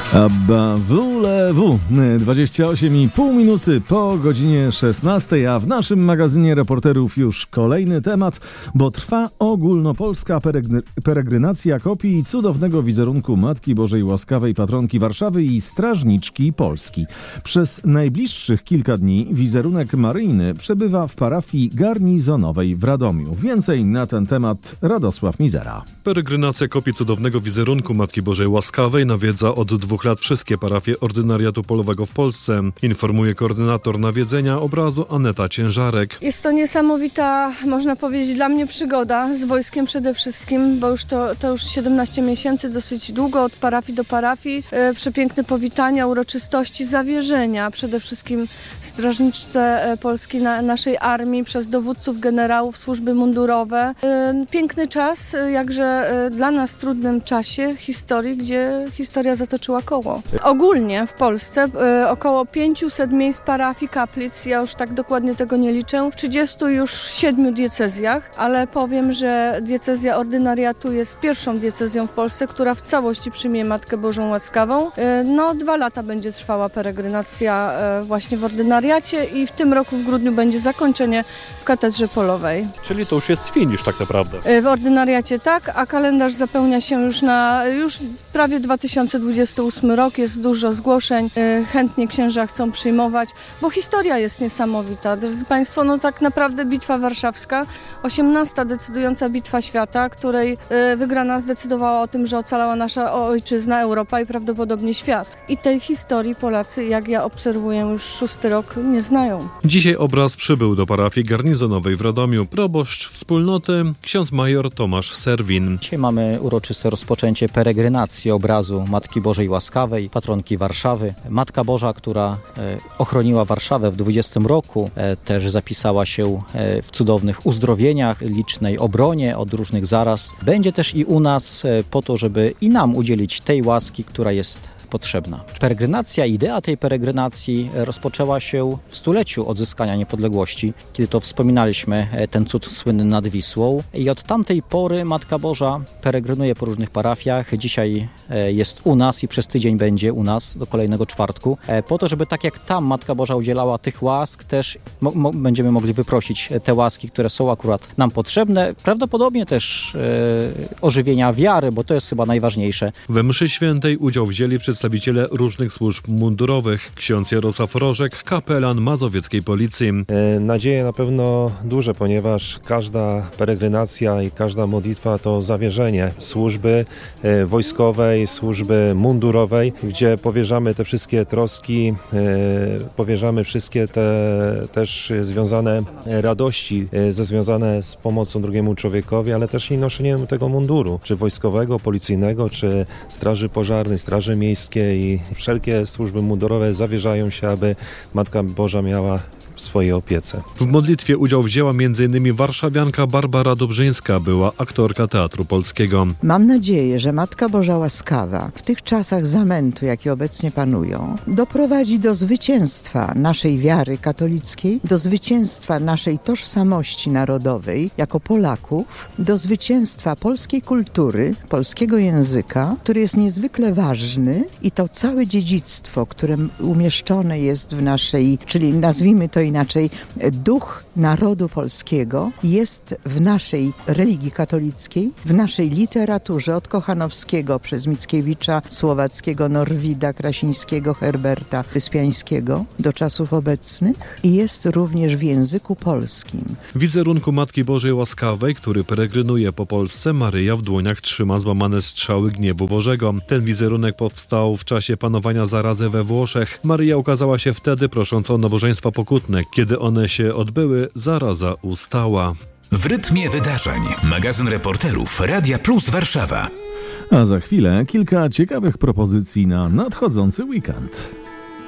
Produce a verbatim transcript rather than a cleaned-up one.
W dwadzieścia osiem i pół minuty po godzinie szesnastej, a w naszym magazynie reporterów już kolejny temat, bo trwa ogólnopolska peregry- peregrynacja kopii cudownego wizerunku Matki Bożej Łaskawej, patronki Warszawy i strażniczki Polski. Przez najbliższych kilka dni wizerunek maryjny przebywa w parafii garnizonowej w Radomiu. Więcej na ten temat Radosław Mizera. Peregrynacja kopii cudownego wizerunku Matki Bożej Łaskawej nawiedza od dwóch lat wszystkie parafie ordynariatu polowego w Polsce, informuje koordynator nawiedzenia obrazu Aneta Ciężarek. Jest to niesamowita, można powiedzieć, dla mnie przygoda z wojskiem przede wszystkim, bo już to, to już siedemnaście miesięcy, dosyć długo od parafii do parafii. E, przepiękne powitania, uroczystości, zawierzenia przede wszystkim strażniczce polskiej, na, naszej armii przez dowódców, generałów, służby mundurowe. E, piękny czas, jakże e, dla nas w trudnym czasie historii, gdzie historia zatoczyła koło. Ogólnie w Polsce e, około pięćset miejsc parafii, kaplic, ja już tak dokładnie tego nie liczę, w trzydziestu już siedmiu diecezjach, ale powiem, że diecezja ordynariatu jest pierwszą diecezją w Polsce, która w całości przyjmie Matkę Bożą Łaskawą. E, no dwa lata będzie trwała peregrynacja e, właśnie w ordynariacie i w tym roku w grudniu będzie zakończenie w katedrze polowej. Czyli to już jest finisz tak naprawdę. E, w ordynariacie tak, a kalendarz zapełnia się już na już prawie dwa tysiące dwudziesty ósmy rok, jest dużo zgłoszeń, e, chętnie księża chcą przyjmować, bo historia jest niesamowita. Drodzy Państwo, no tak naprawdę Bitwa Warszawska, osiemnasta decydująca bitwa świata, której e, wygrana zdecydowała o tym, że ocalała nasza ojczyzna, Europa i prawdopodobnie świat. I tej historii Polacy, jak ja obserwuję już szósty rok, nie znają. Dzisiaj obraz przybył do parafii garnizonowej w Radomiu. Proboszcz wspólnoty ksiądz major Tomasz Serwin. Dzisiaj mamy uroczyste rozpoczęcie peregrynacji obrazu Matki Bożej Łaskawej, patronki Warszawy. Matka Boża, która e, ochroniła Warszawę w dwudziestym roku, e, też zapisała się e, w cudownych uzdrowieniach, licznej obronie od różnych zaraz. Będzie też i u nas e, po to, żeby i nam udzielić tej łaski, która jest potrzebna. Peregrynacja, idea tej peregrynacji rozpoczęła się w stuleciu odzyskania niepodległości, kiedy to wspominaliśmy ten cud słynny nad Wisłą i od tamtej pory Matka Boża peregrynuje po różnych parafiach. Dzisiaj jest u nas i przez tydzień będzie u nas do kolejnego czwartku, po to, żeby tak jak tam Matka Boża udzielała tych łask, też mo- mo- będziemy mogli wyprosić te łaski, które są akurat nam potrzebne. Prawdopodobnie też e, ożywienia wiary, bo to jest chyba najważniejsze. We mszy świętej udział wzięli przedstawiciele różnych służb mundurowych. Ksiądz Jarosław Rożek, kapelan mazowieckiej policji. E, nadzieje na pewno duże, ponieważ każda peregrynacja i każda modlitwa to zawierzenie służby e, wojskowej, służby mundurowej, gdzie powierzamy te wszystkie troski, e, powierzamy wszystkie te też związane radości, e, ze związane z pomocą drugiemu człowiekowi, ale też i noszeniem tego munduru, czy wojskowego, policyjnego, czy straży pożarnej, straży miejskiej. I wszelkie służby mundurowe zawierzają się, aby Matka Boża miała w swojej opiece. W modlitwie udział wzięła m.in. warszawianka Barbara Dobrzyńska, była aktorka Teatru Polskiego. Mam nadzieję, że Matka Boża Łaskawa w tych czasach zamętu, jakie obecnie panują, doprowadzi do zwycięstwa naszej wiary katolickiej, do zwycięstwa naszej tożsamości narodowej jako Polaków, do zwycięstwa polskiej kultury, polskiego języka, który jest niezwykle ważny i to całe dziedzictwo, które umieszczone jest w naszej, czyli nazwijmy to inaczej, duch narodu polskiego jest w naszej religii katolickiej, w naszej literaturze od Kochanowskiego przez Mickiewicza, Słowackiego, Norwida, Krasińskiego, Herberta Wyspiańskiego do czasów obecnych i jest również w języku polskim. Wizerunku Matki Bożej Łaskawej, który peregrynuje po Polsce, Maryja w dłoniach trzyma złamane strzały gniewu Bożego. Ten wizerunek powstał w czasie panowania zarazy we Włoszech. Maryja ukazała się wtedy, prosząc o nabożeństwa pokutne. Kiedy one się odbyły, zaraza ustała. W rytmie wydarzeń. Magazyn reporterów Radia Plus Warszawa. A za chwilę kilka ciekawych propozycji na nadchodzący weekend.